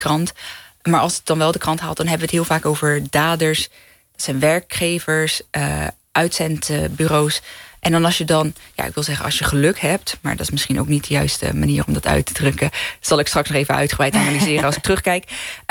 krant. Maar als het dan wel de krant haalt, dan hebben we het heel vaak over daders. Dat zijn werkgevers, uitzendbureaus. En dan als je dan, ik wil zeggen als je geluk hebt, maar dat is misschien ook niet de juiste manier om dat uit te drukken. Dat zal ik straks nog even uitgebreid analyseren als ik terugkijk.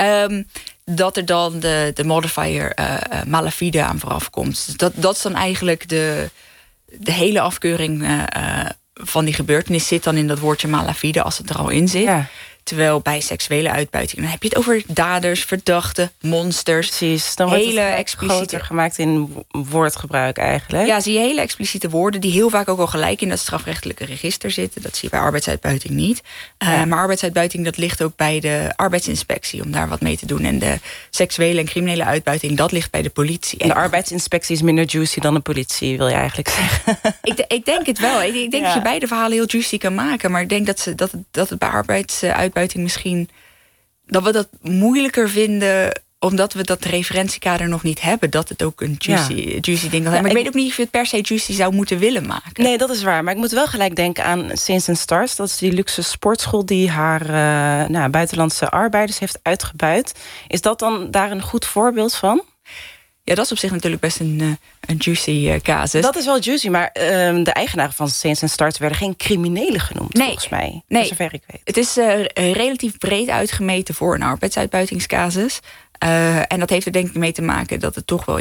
Dat er dan de modifier malafide aan vooraf komt. Dus dat is dan eigenlijk de hele afkeuring van die gebeurtenis zit dan in dat woordje malafide als het er al in zit. Ja. Terwijl bij seksuele uitbuiting, dan heb je het over daders, verdachten, monsters. Precies, dan wordt hele het groter gemaakt in woordgebruik eigenlijk. Ja, zie je hele expliciete woorden die heel vaak ook al gelijk in dat strafrechtelijke register zitten. Dat zie je bij arbeidsuitbuiting niet. Maar arbeidsuitbuiting, dat ligt ook bij de arbeidsinspectie om daar wat mee te doen. En de seksuele en criminele uitbuiting, dat ligt bij de politie. En de arbeidsinspectie is minder juicy dan de politie, wil je eigenlijk zeggen? Ik denk het wel. Ik denk dat je beide verhalen heel juicy kan maken. Maar ik denk dat het bij arbeidsuitbuiting misschien dat we dat moeilijker vinden omdat we dat referentiekader nog niet hebben, dat het ook een juicy ding kan zijn. Maar ik weet ook niet of je het per se juicy zou moeten willen maken. Nee, dat is waar. Maar ik moet wel gelijk denken aan Saints and Stars. Dat is die luxe sportschool die haar buitenlandse arbeiders heeft uitgebuit. Is dat dan daar een goed voorbeeld van? Ja, dat is op zich natuurlijk best een juicy casus. Dat is wel juicy, maar de eigenaren van Saints and Stars werden geen criminelen genoemd, volgens mij. Nee, zover ik weet. Het is relatief breed uitgemeten voor een arbeidsuitbuitingscasus. En dat heeft er denk ik mee te maken dat het toch wel,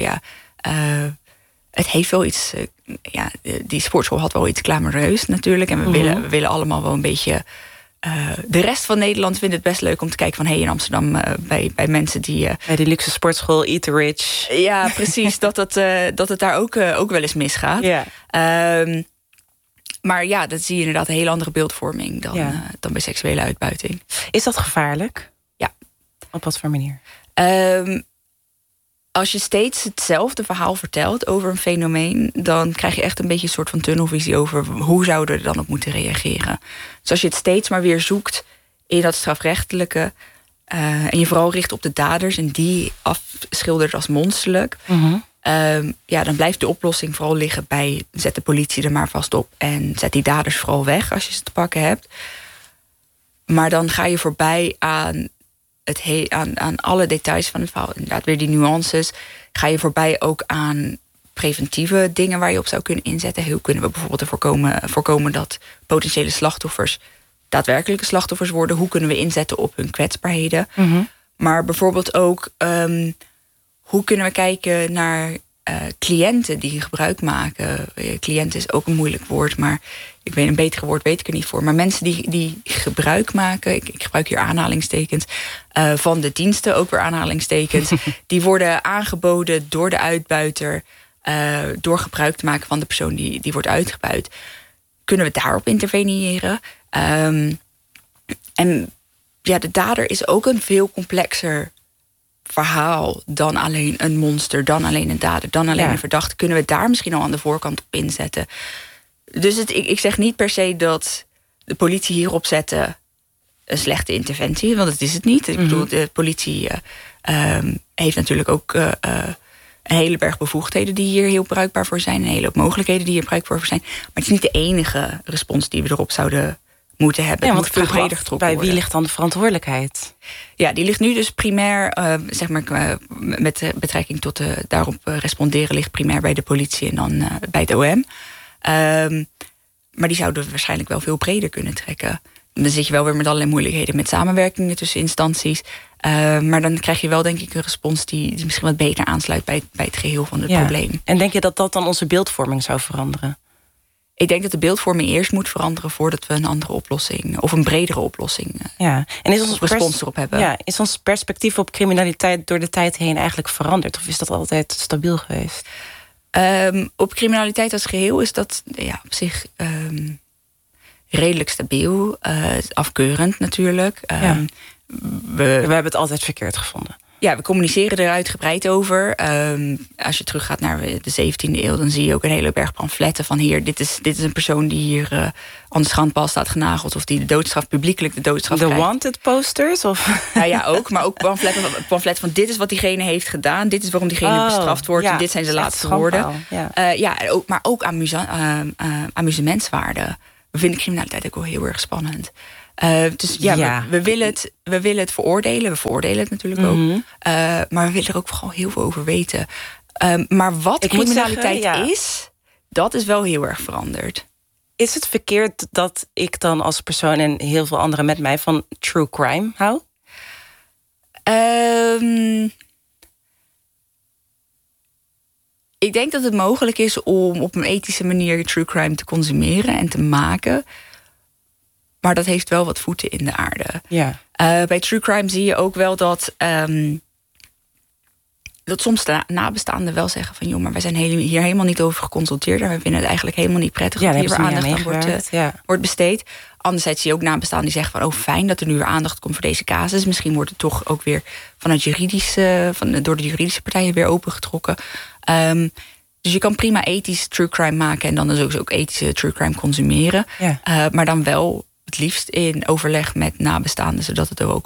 het heeft wel iets, die sportschool had wel iets glamoureus natuurlijk. En we willen allemaal wel een beetje. De rest van Nederland vindt het best leuk om te kijken van in Amsterdam bij mensen die bij die luxe sportschool Eat the Rich. Ja, precies. dat het daar ook wel eens misgaat. Yeah. Maar ja, dat zie je inderdaad een hele andere beeldvorming dan bij seksuele uitbuiting. Is dat gevaarlijk? Ja. Op wat voor manier? Als je steeds hetzelfde verhaal vertelt over een fenomeen, dan krijg je echt een beetje een soort van tunnelvisie over hoe zouden we er dan op moeten reageren. Dus als je het steeds maar weer zoekt in dat strafrechtelijke en je vooral richt op de daders en die afschildert als monsterlijk, dan blijft de oplossing vooral liggen bij zet de politie er maar vast op en zet die daders vooral weg als je ze te pakken hebt. Maar dan ga je voorbij aan aan alle details van het verhaal. Inderdaad, weer die nuances. Ga je voorbij ook aan preventieve dingen waar je op zou kunnen inzetten. Hoe kunnen we bijvoorbeeld voorkomen dat potentiële slachtoffers daadwerkelijke slachtoffers worden? Hoe kunnen we inzetten op hun kwetsbaarheden? Maar bijvoorbeeld ook hoe kunnen we kijken naar cliënten die gebruik maken. Cliënt is ook een moeilijk woord, maar ik weet een betere woord weet ik er niet voor. Maar mensen die gebruik maken, ik gebruik hier aanhalingstekens, van de diensten, ook weer aanhalingstekens, die worden aangeboden door de uitbuiter, door gebruik te maken van de persoon die wordt uitgebuit. Kunnen we daarop interveneren? En de dader is ook een veel complexer verhaal dan alleen een monster, dan alleen een dader, dan alleen een verdachte. Kunnen we daar misschien al aan de voorkant op inzetten? Dus ik zeg niet per se dat de politie hierop zetten een slechte interventie, want dat is het niet. Ik bedoel, de politie heeft natuurlijk ook een hele berg bevoegdheden die hier heel bruikbaar voor zijn, een hele hoop mogelijkheden die hier bruikbaar voor zijn. Maar het is niet de enige respons die we erop zouden moeten hebben. Ja, want veel breder getrokken worden. Bij wie ligt dan de verantwoordelijkheid? Ja, die ligt nu dus primair, met betrekking tot daarop responderen, ligt primair bij de politie en dan bij het OM. Maar die zouden we waarschijnlijk wel veel breder kunnen trekken. Dan zit je wel weer met allerlei moeilijkheden met samenwerkingen tussen instanties. Maar dan krijg je wel, denk ik, een respons die misschien wat beter aansluit bij het geheel van het probleem. En denk je dat dat dan onze beeldvorming zou veranderen? Ik denk dat de beeldvorming eerst moet veranderen voordat we een andere oplossing of een bredere oplossing en is ons respons erop hebben. Ja, is ons perspectief op criminaliteit door de tijd heen eigenlijk veranderd? Of is dat altijd stabiel geweest? Op criminaliteit als geheel is dat op zich redelijk stabiel. Afkeurend natuurlijk. We hebben het altijd verkeerd gevonden. Ja, we communiceren er uitgebreid over. Als je teruggaat naar de 17e eeuw, dan zie je ook een hele berg pamfletten van hier, dit is een persoon die hier aan de schandpaal staat genageld, of die de doodstraf, publiekelijk de doodstraf krijgt. De wanted posters? Of? Nou ja, ook. Maar ook pamfletten van dit is wat diegene heeft gedaan, dit is waarom diegene bestraft wordt, en dit zijn zijn laatste woorden. Maar ook amusementswaarde. We vinden criminaliteit ook wel heel erg spannend. Dus we willen het veroordelen. We veroordelen het natuurlijk ook. Maar we willen er ook vooral heel veel over weten. Maar wat criminaliteit is, dat is wel heel erg veranderd. Is het verkeerd dat ik dan als persoon en heel veel anderen met mij van true crime hou? Ik denk dat het mogelijk is om op een ethische manier true crime te consumeren en te maken. Maar dat heeft wel wat voeten in de aarde. Ja. Bij true crime zie je ook wel dat soms de nabestaanden wel zeggen van... joh, maar wij zijn hier helemaal niet over geconsulteerd... en we vinden het eigenlijk helemaal niet prettig... dat hier weer aandacht aan wordt besteed. Anderzijds zie je ook nabestaanden die zeggen van... oh, fijn dat er nu weer aandacht komt voor deze casus. Misschien wordt het toch ook weer vanuit door de juridische partijen weer opengetrokken. Dus je kan prima ethisch true crime maken... en dan dus ook ethische true crime consumeren. Ja. Maar dan wel het liefst in overleg met nabestaanden... zodat het ook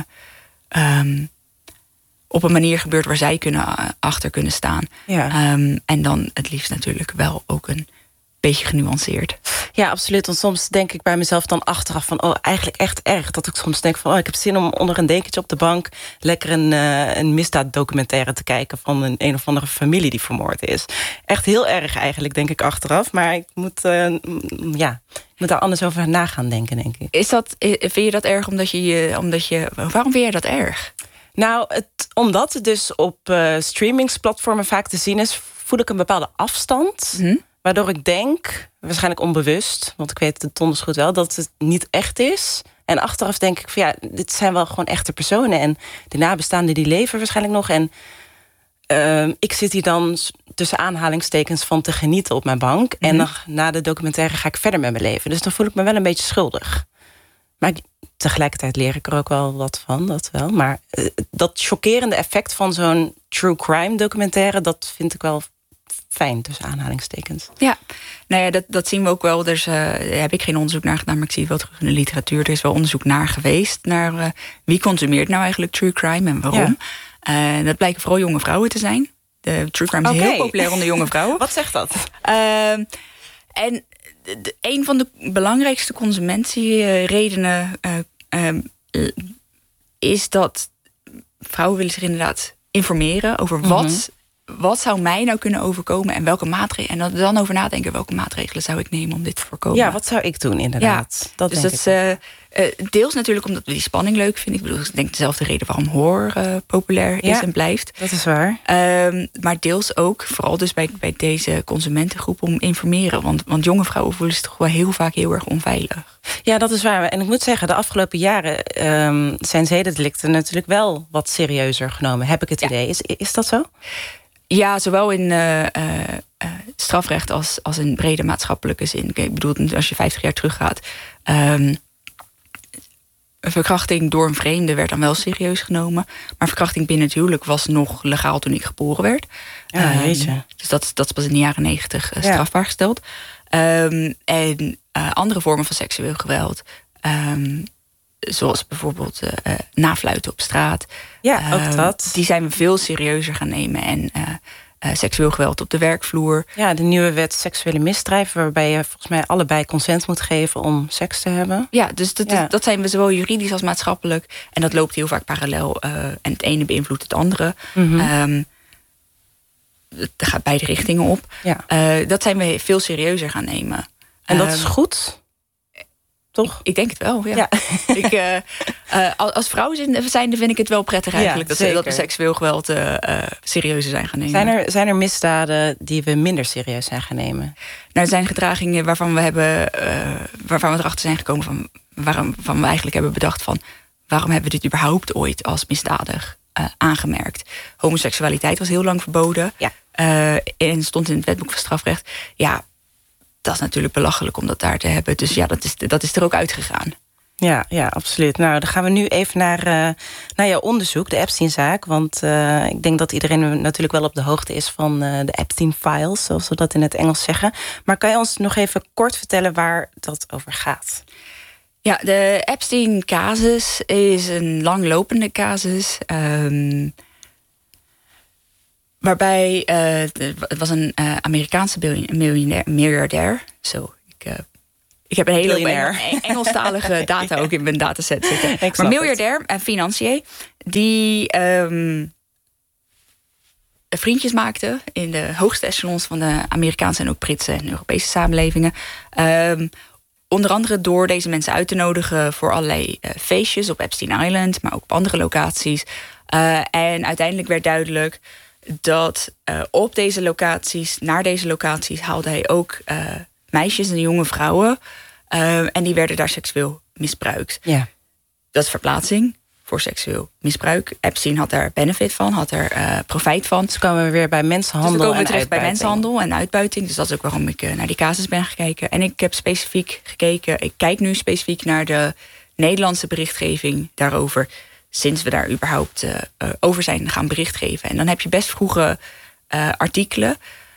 op een manier gebeurt waar zij achter kunnen staan. Ja. En dan het liefst natuurlijk wel ook een beetje genuanceerd. Ja, absoluut. Want soms denk ik bij mezelf dan achteraf van... oh, eigenlijk echt erg. Dat ik soms denk van... oh, ik heb zin om onder een dekentje op de bank... lekker een misdaaddocumentaire te kijken... van een of andere familie die vermoord is. Echt heel erg eigenlijk, denk ik achteraf. Maar ik moet, ik moet daar anders over na gaan denken, denk ik. Vind je dat erg omdat je... Waarom vind jij dat erg? Nou, omdat het dus op streamingsplatformen vaak te zien is... voel ik een bepaalde afstand... waardoor ik denk, waarschijnlijk onbewust... want ik weet het donders goed wel, dat het niet echt is. En achteraf denk ik van dit zijn wel gewoon echte personen... en de nabestaanden die leven waarschijnlijk nog. En ik zit hier dan tussen aanhalingstekens van te genieten op mijn bank... en dan, na de documentaire ga ik verder met mijn leven. Dus dan voel ik me wel een beetje schuldig. Maar tegelijkertijd leer ik er ook wel wat van, dat wel. Maar dat chockerende effect van zo'n true crime documentaire... dat vind ik wel fijn, tussen aanhalingstekens. Ja, nou ja, dat zien we ook wel. Daar heb ik geen onderzoek naar gedaan, maar ik zie het wel terug in de literatuur. Er is wel onderzoek naar geweest, naar wie consumeert nou eigenlijk true crime en waarom. Ja. Dat blijken vooral jonge vrouwen te zijn. De true crime is heel populair onder jonge vrouwen. Wat zegt dat? En een van de belangrijkste consumentieredenen is dat vrouwen willen zich inderdaad informeren over wat zou mij nou kunnen overkomen en welke maatregelen. En dan over nadenken, welke maatregelen zou ik nemen om dit te voorkomen. Ja, wat zou ik doen inderdaad? Ja, dat dus dat is deels natuurlijk omdat we die spanning leuk vinden. Ik bedoel, ik denk dezelfde reden waarom horror populair is en blijft. Dat is waar. Maar deels ook, vooral dus bij deze consumentengroep, om informeren. Want jonge vrouwen voelen zich toch wel heel vaak heel erg onveilig. Ja, dat is waar. En ik moet zeggen, de afgelopen jaren zijn zedendelicten natuurlijk wel wat serieuzer genomen. Heb ik het idee. Is dat zo? Ja, zowel in strafrecht als in brede maatschappelijke zin. Ik bedoel, als je 50 jaar teruggaat... verkrachting door een vreemde werd dan wel serieus genomen. Maar verkrachting binnen het huwelijk was nog legaal toen ik geboren werd. Dus dat is pas in de jaren 90 strafbaar gesteld. En andere vormen van seksueel geweld... zoals bijvoorbeeld nafluiten op straat. Ja, ook dat. Die zijn we veel serieuzer gaan nemen. En seksueel geweld op de werkvloer. Ja, de nieuwe wet seksuele misdrijven... waarbij je volgens mij allebei consent moet geven om seks te hebben. Ja, dus dat zijn we zowel juridisch als maatschappelijk. En dat loopt heel vaak parallel. En het ene beïnvloedt het andere. Het gaat beide richtingen op. Ja. Dat zijn we veel serieuzer gaan nemen. En dat is goed? Toch? Ik denk het wel, ja. Als vrouw zijnde vind ik het wel prettig eigenlijk... dat we seksueel geweld serieuzer zijn gaan nemen. Zijn er misdaden die we minder serieus zijn gaan nemen? Nou, er zijn gedragingen waarvan we erachter zijn gekomen... waarvan we eigenlijk hebben bedacht van... waarom hebben we dit überhaupt ooit als misdadig aangemerkt? Homoseksualiteit was heel lang verboden. Ja. En stond in het wetboek van strafrecht... Ja, dat is natuurlijk belachelijk om dat daar te hebben. Dus ja, dat is er ook uitgegaan. Ja, absoluut. Nou, dan gaan we nu even naar jouw onderzoek, de Epstein-zaak. Want ik denk dat iedereen natuurlijk wel op de hoogte is van de Epstein-files, zoals we dat in het Engels zeggen. Maar kan je ons nog even kort vertellen waar dat over gaat? Ja, de Epstein-casus is een langlopende casus... waarbij het was een Amerikaanse miljardair. Zo, Ik heb een hele hoop Engelstalige data ook in mijn dataset zitten. Maar miljardair en financier die vriendjes maakte in de hoogste echelons van de Amerikaanse en ook Britse en Europese samenlevingen. Onder andere door deze mensen uit te nodigen voor allerlei feestjes op Epstein Island, maar ook op andere locaties. En uiteindelijk werd duidelijk dat op deze locaties, naar deze locaties, haalde hij ook meisjes en jonge vrouwen. En die werden daar seksueel misbruikt. Ja. Dat is verplaatsing voor seksueel misbruik. Epstein had daar benefit van, had er profijt van. Dus komen we weer bij mensenhandel dus we komen en terecht uitbuiting. bij mensenhandel en uitbuiting. Dus dat is ook waarom ik naar die casus ben gekeken. En ik heb specifiek gekeken, ik kijk nu specifiek naar de Nederlandse berichtgeving daarover, sinds we daar überhaupt over zijn gaan bericht geven. En dan heb je best vroege artikelen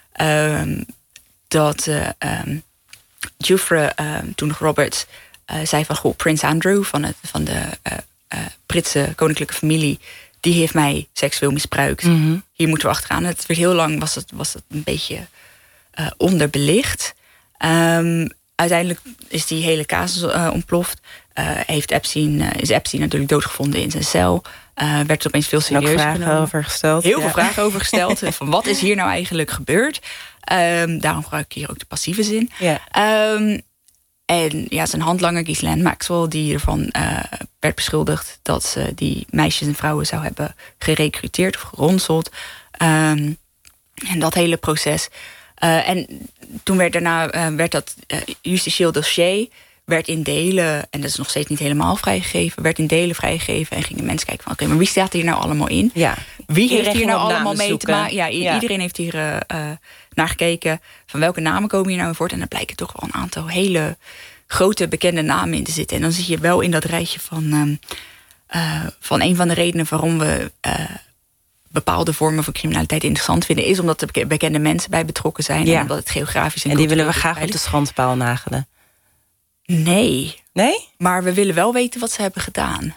dat Giuffre, toen nog Roberts, zei van, goh, Prins Andrew van de Britse koninklijke familie, die heeft mij seksueel misbruikt. Mm-hmm. Hier moeten we achteraan. Het werd heel lang was het een beetje onderbelicht. Uiteindelijk is die hele casus ontploft. Is Epstein natuurlijk doodgevonden in zijn cel. Werd er opeens veel serieuzer vragen over gesteld. Heel veel vragen over gesteld. Van wat is hier nou eigenlijk gebeurd? Daarom gebruik ik hier ook de passieve zin. Ja. En ja, zijn handlanger Ghislaine Maxwell, die ervan werd beschuldigd dat ze die meisjes en vrouwen zou hebben gerecruiteerd of geronseld. En dat hele proces. En toen werd dat justitieel dossier werd in delen, en dat is nog steeds niet helemaal vrijgegeven, werd in delen vrijgegeven en gingen mensen kijken van, oké, maar wie staat hier nou allemaal in? Ja. Wie heeft hier nou allemaal mee te maken? Ja, iedereen heeft hier naar gekeken van welke namen komen hier nou in voort. En dan blijken toch wel een aantal hele grote bekende namen in te zitten. En dan zit je wel in dat rijtje van een van de redenen waarom we bepaalde vormen van criminaliteit interessant vinden, is omdat er bekende mensen bij betrokken zijn. Ja. En omdat het geografisch en die willen we graag op de schandpaal nagelen. Nee. Nee? Maar we willen wel weten wat ze hebben gedaan.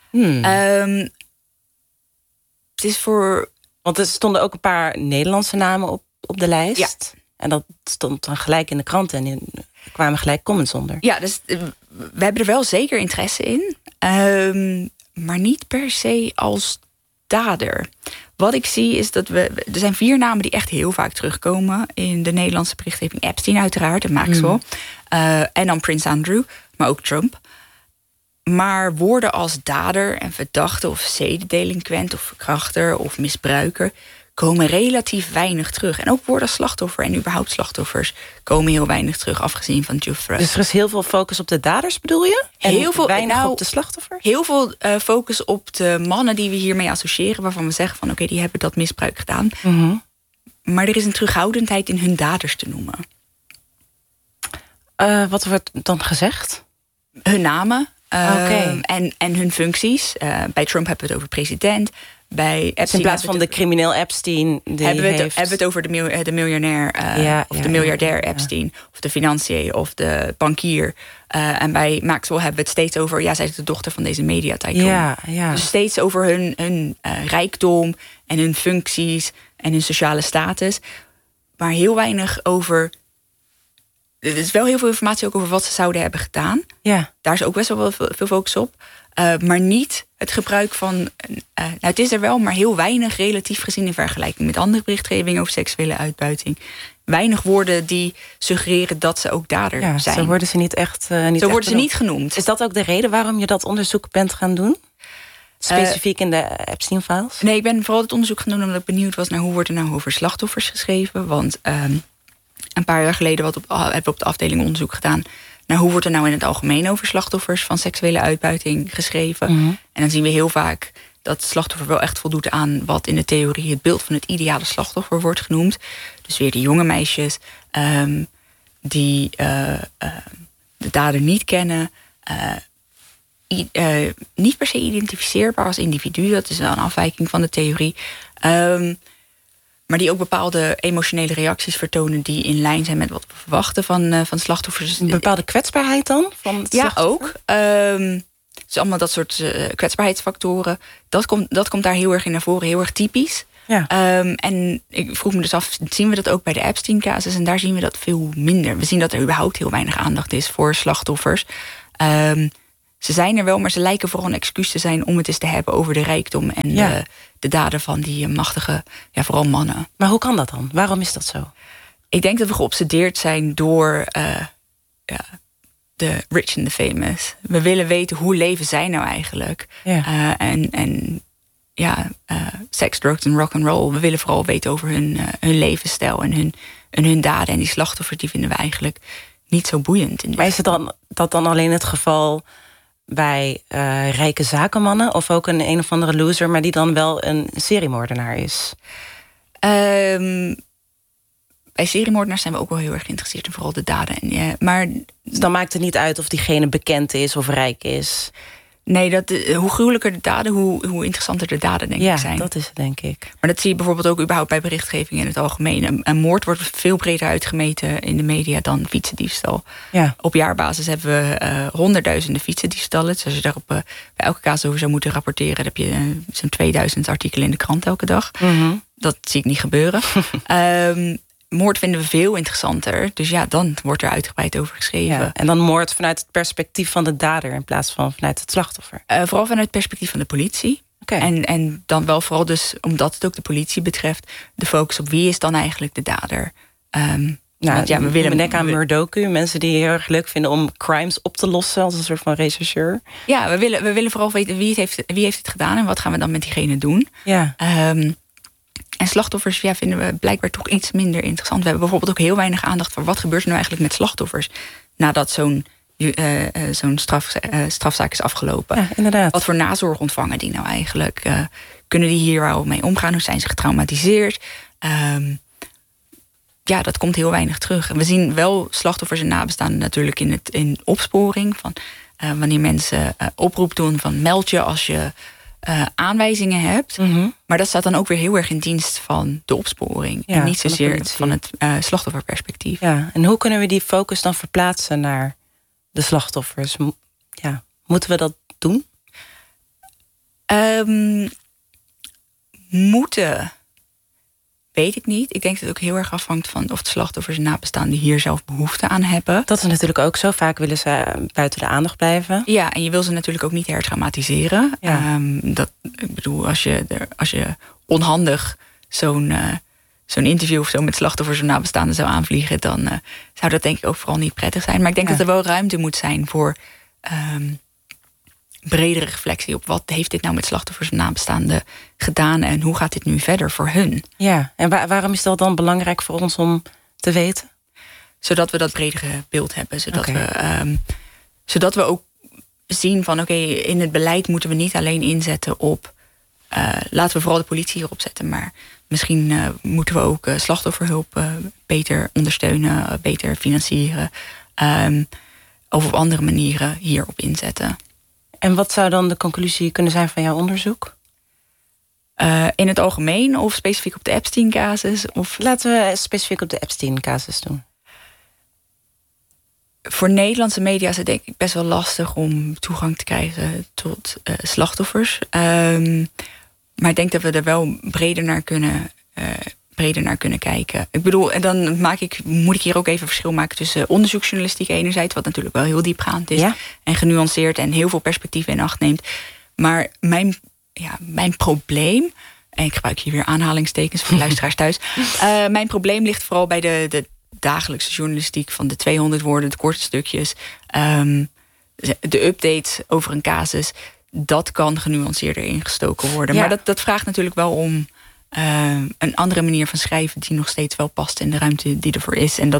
Het is voor... Want er stonden ook een paar Nederlandse namen op de lijst. Ja. En dat stond dan gelijk in de krant en er kwamen gelijk comments onder. Ja, dus we hebben er wel zeker interesse in. Maar niet per se als dader. Wat ik zie is dat er zijn 4 namen die echt heel vaak terugkomen in de Nederlandse berichtgeving. Epstein uiteraard en Maxwell. En dan Prins Andrew, maar ook Trump. Maar woorden als dader en verdachte of zedendelinquent of verkrachter of misbruiker komen relatief weinig terug. En ook woorden als slachtoffer en überhaupt slachtoffers komen heel weinig terug, afgezien van Giuffre. Dus er is heel veel focus op de daders, bedoel je? En heel veel, weinig op de slachtoffers? Heel veel focus op de mannen die we hiermee associëren, waarvan we zeggen van oké, die hebben dat misbruik gedaan. Mm-hmm. Maar er is een terughoudendheid in hun daders te noemen. Wat wordt dan gezegd? Hun namen Okay. en hun functies. Bij Trump hebben we het over president. Bij Epstein dus in plaats van de crimineel Epstein. Hebben we het over de miljonair of de miljardair Epstein. Of de financier of de bankier. En bij Maxwell hebben we het steeds over, ja, zij is de dochter van deze mediatycoon. Ja. Dus steeds over hun rijkdom en hun functies en hun sociale status. Maar heel weinig over... Er is wel heel veel informatie ook over wat ze zouden hebben gedaan. Ja. Daar is ook best wel veel focus op. Maar niet het gebruik van... het is er wel, maar heel weinig relatief gezien in vergelijking met andere berichtgeving over seksuele uitbuiting. Weinig woorden die suggereren dat ze ook dader zijn. Zo worden ze niet echt zo worden ze niet genoemd. Is dat ook de reden waarom je dat onderzoek bent gaan doen? Specifiek in de Epstein-files? Nee, ik ben vooral het onderzoek gaan doen omdat ik benieuwd was naar hoe wordt er nou over slachtoffers geschreven. Want een paar jaar geleden hebben we op de afdeling onderzoek gedaan naar hoe wordt er nou in het algemeen over slachtoffers van seksuele uitbuiting geschreven. Mm-hmm. En dan zien we heel vaak dat het slachtoffer wel echt voldoet aan wat in de theorie het beeld van het ideale slachtoffer wordt genoemd. Dus weer die jonge meisjes die de dader niet kennen. Niet per se identificeerbaar als individu, dat is wel een afwijking van de theorie. Maar die ook bepaalde emotionele reacties vertonen die in lijn zijn met wat we verwachten van slachtoffers. Een bepaalde kwetsbaarheid dan? Van het slachtoffer? Ook. Dus allemaal dat soort kwetsbaarheidsfactoren. Dat komt daar heel erg in naar voren, heel erg typisch. Ja. En ik vroeg me dus af, zien we dat ook bij de Epstein-casus? En daar zien we dat veel minder. We zien dat er überhaupt heel weinig aandacht is voor slachtoffers. Ze zijn er wel, maar ze lijken vooral een excuus te zijn om het eens te hebben over de rijkdom en de daden van die machtige, vooral mannen. Maar hoe kan dat dan? Waarom is dat zo? Ik denk dat we geobsedeerd zijn door de rich and the famous. We willen weten, hoe leven zij nou eigenlijk? Ja. Seks, drugs en rock and roll. We willen vooral weten over hun levensstijl en hun daden. En die slachtoffers, die vinden we eigenlijk niet zo boeiend. Maar is dat dan alleen het geval bij rijke zakenmannen? Of ook een of andere loser, maar die dan wel een seriemoordenaar is? Bij seriemoordenaars zijn we ook wel heel erg geïnteresseerd in vooral de daden. Maar dus dan maakt het niet uit of diegene bekend is of rijk is? Nee, hoe gruwelijker de daden, hoe interessanter de daden denk ik zijn. Ja, dat is het denk ik. Maar dat zie je bijvoorbeeld ook überhaupt bij berichtgeving in het algemeen. Een moord wordt veel breder uitgemeten in de media dan fietsendiefstal. Ja. Op jaarbasis hebben we honderdduizenden fietsendiefstallen. Dus als je daarop bij elke casus over zou moeten rapporteren, dan heb je zo'n 2000 artikelen in de krant elke dag. Mm-hmm. Dat zie ik niet gebeuren. Moord vinden we veel interessanter. Dus dan wordt er uitgebreid over geschreven. Ja, en dan moord vanuit het perspectief van de dader in plaats van vanuit het slachtoffer. Vooral vanuit het perspectief van de politie. Okay. En dan wel vooral dus, omdat het ook de politie betreft, de focus op wie is dan eigenlijk de dader. We willen denken aan Murdoku. Mensen die heel erg leuk vinden om crimes op te lossen als een soort van rechercheur. Ja, we willen vooral weten wie heeft het gedaan en wat gaan we dan met diegene doen. Ja. En slachtoffers vinden we blijkbaar toch iets minder interessant. We hebben bijvoorbeeld ook heel weinig aandacht voor wat gebeurt er nou eigenlijk met slachtoffers nadat zo'n strafzaak is afgelopen. Ja, inderdaad. Wat voor nazorg ontvangen die nou eigenlijk? Kunnen die hier wel mee omgaan? Hoe zijn ze getraumatiseerd? Dat komt heel weinig terug. En we zien wel slachtoffers en nabestaanden natuurlijk in opsporing. Van wanneer mensen oproep doen van meld je als je aanwijzingen hebt. Mm-hmm. Maar dat staat dan ook weer heel erg in dienst van de opsporing. Ja, en niet zozeer van het slachtofferperspectief. Ja, en hoe kunnen we die focus dan verplaatsen naar de slachtoffers? Ja, moeten we dat doen? Moeten, weet ik niet. Ik denk dat het ook heel erg afhangt van of de slachtoffers en nabestaanden hier zelf behoefte aan hebben. Dat is natuurlijk ook zo. Vaak willen ze buiten de aandacht blijven. Ja, en je wil ze natuurlijk ook niet hertraumatiseren. Ja. Ik bedoel, als je onhandig zo'n interview of zo met slachtoffers en nabestaanden zou aanvliegen, dan zou dat denk ik ook vooral niet prettig zijn. Maar ik denk dat er wel ruimte moet zijn voor bredere reflectie op wat heeft dit nou met slachtoffers en nabestaanden gedaan en hoe gaat dit nu verder voor hun. Ja, en waarom is dat dan belangrijk voor ons om te weten? Zodat we dat bredere beeld hebben. Zodat we ook zien van in het beleid moeten we niet alleen inzetten op laten we vooral de politie hierop zetten, maar misschien moeten we ook slachtofferhulp beter ondersteunen, beter financieren. Of op andere manieren hierop inzetten. En wat zou dan de conclusie kunnen zijn van jouw onderzoek? In het algemeen of specifiek op de Epstein-casus? Laten we specifiek op de Epstein-casus doen. Voor Nederlandse media is het denk ik best wel lastig om toegang te krijgen tot slachtoffers. Maar ik denk dat we er wel breder naar kunnen kijken. Ik bedoel, en dan moet ik hier ook even verschil maken tussen onderzoeksjournalistiek enerzijds, wat natuurlijk wel heel diepgaand is, en genuanceerd en heel veel perspectieven in acht neemt. Maar mijn probleem, en ik gebruik hier weer aanhalingstekens voor de luisteraars thuis, mijn probleem ligt vooral bij de dagelijkse journalistiek van de 200 woorden, de korte stukjes, de updates over een casus. Dat kan genuanceerder ingestoken worden. Ja. Maar dat vraagt natuurlijk wel om een andere manier van schrijven die nog steeds wel past in de ruimte die ervoor is. En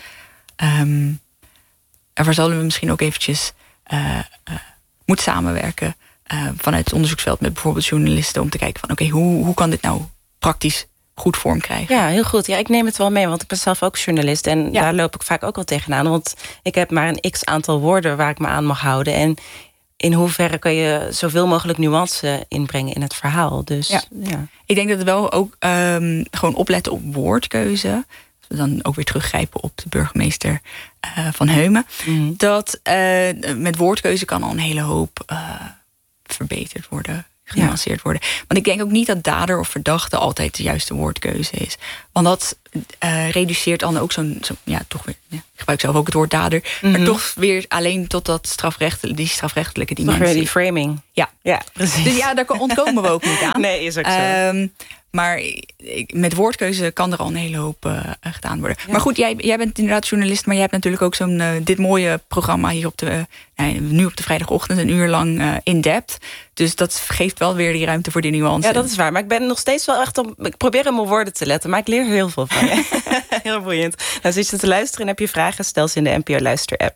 ervoor zullen we misschien ook eventjes moeten samenwerken vanuit het onderzoeksveld met bijvoorbeeld journalisten om te kijken van hoe kan dit nou praktisch goed vorm krijgen. Ja, heel goed. Ja, ik neem het wel mee, want ik ben zelf ook journalist en daar loop ik vaak ook wel tegenaan. Want ik heb maar een x-aantal woorden waar ik me aan mag houden. En in hoeverre kan je zoveel mogelijk nuance inbrengen in het verhaal. Dus, ja. Ik denk dat we wel ook gewoon opletten op woordkeuze. Als we dan ook weer teruggrijpen op de burgemeester van Heumen. Dat met woordkeuze kan al een hele hoop verbeterd worden. genuanceerd worden. Want ik denk ook niet dat dader of verdachte altijd de juiste woordkeuze is. Want dat reduceert dan ook toch weer, ik gebruik zelf ook het woord dader, maar toch weer alleen tot dat strafrechtelijke dimensie. Toch weer die framing. Ja, precies. Dus ja, daar ontkomen we ook niet aan. Nee, is ook zo. Maar met woordkeuze kan er al een hele hoop gedaan worden. Ja. Maar goed, jij bent inderdaad journalist, maar jij hebt natuurlijk ook dit mooie programma hier nu op de vrijdagochtend, een uur lang in depth. Dus dat geeft wel weer die ruimte voor die nuance. Ja, dat is waar. Maar ik ben nog steeds wel echt ik probeer in mijn woorden te letten, maar ik leer heel veel van je. Heel boeiend. Nou, zit je te luisteren en heb je vragen, stel ze in de NPO Luister-app.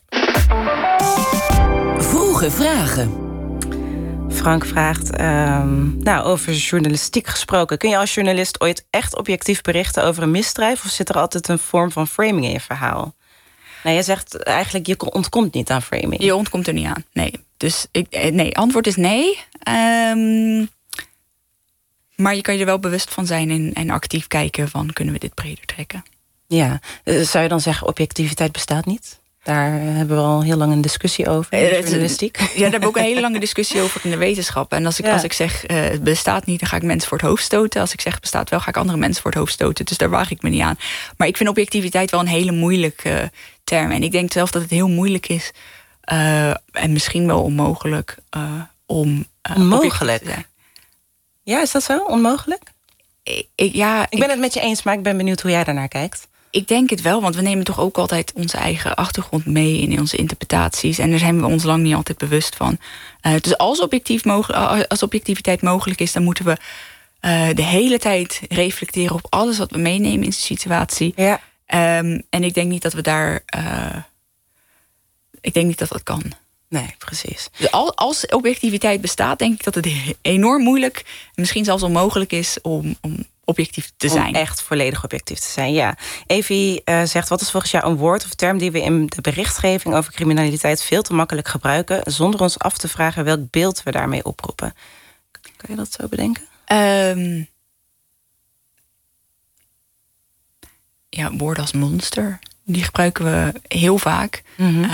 Vroege vragen. Frank vraagt, over journalistiek gesproken. Kun je als journalist ooit echt objectief berichten over een misdrijf? Of zit er altijd een vorm van framing in je verhaal? Nou, jij zegt eigenlijk, je ontkomt niet aan framing. Je ontkomt er niet aan, nee. Dus antwoord is nee. Maar je kan je er wel bewust van zijn en actief kijken van, kunnen we dit breder trekken? Ja, zou je dan zeggen, objectiviteit bestaat niet? Daar hebben we al heel lang een discussie over in de journalistiek. Ja, daar hebben we ook een hele lange discussie over in de wetenschap. En als ik zeg, het bestaat niet, dan ga ik mensen voor het hoofd stoten. Als ik zeg, het bestaat wel, ga ik andere mensen voor het hoofd stoten. Dus daar waag ik me niet aan. Maar ik vind objectiviteit wel een hele moeilijke term. En ik denk zelf dat het heel moeilijk is, en misschien wel onmogelijk, om onmogelijk? Ja, is dat zo? Onmogelijk? Ik ben het met je eens, maar ik ben benieuwd hoe jij daarnaar kijkt. Ik denk het wel, want we nemen toch ook altijd onze eigen achtergrond mee in onze interpretaties. En daar zijn we ons lang niet altijd bewust van. Dus als objectiviteit mogelijk is, dan moeten we de hele tijd reflecteren op alles wat we meenemen in de situatie. Ja. En ik denk niet dat we daar. Ik denk niet dat dat kan. Nee, precies. Dus als objectiviteit bestaat, denk ik dat het enorm moeilijk, misschien zelfs onmogelijk is om objectief te zijn. Om echt volledig objectief te zijn, ja. Evie zegt, wat is volgens jou een woord of term die we in de berichtgeving over criminaliteit veel te makkelijk gebruiken, zonder ons af te vragen welk beeld we daarmee oproepen? Kan je dat zo bedenken? Woorden als monster, die gebruiken we heel vaak.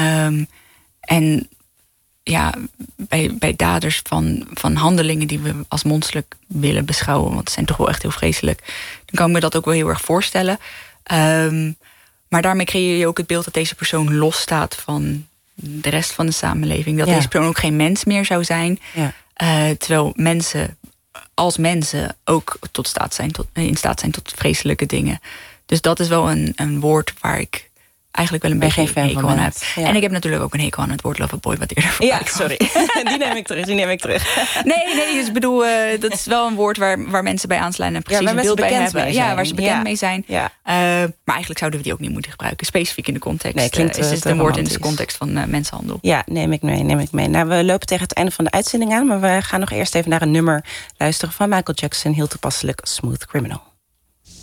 En ja, bij daders van handelingen die we als monsterlijk willen beschouwen, want het zijn toch wel echt heel vreselijk, dan kan ik me dat ook wel heel erg voorstellen. Maar daarmee creëer je ook het beeld dat deze persoon losstaat van de rest van de samenleving. Dat deze persoon ook geen mens meer zou zijn. Ja. Terwijl mensen als mensen ook in staat zijn tot vreselijke dingen. Dus dat is wel een woord waar ik eigenlijk wel een beetje een hekel aan heb. Ja. En ik heb natuurlijk ook een hekel aan het woord loverboy, wat eerder voorbij kwam. Sorry. Die neem ik terug. Nee, dus ik bedoel, dat is wel een woord waar mensen bij aanslaan en precies een beeld bij hebben. Ja, waar ze bekend mee zijn. Ja. Maar eigenlijk zouden we die ook niet moeten gebruiken. Specifiek in de context. Nee, klinkt is het een woord in de context van mensenhandel. Ja, neem ik mee. Nou, we lopen tegen het einde van de uitzending aan, maar we gaan nog eerst even naar een nummer luisteren van Michael Jackson. Heel toepasselijk, Smooth Criminal.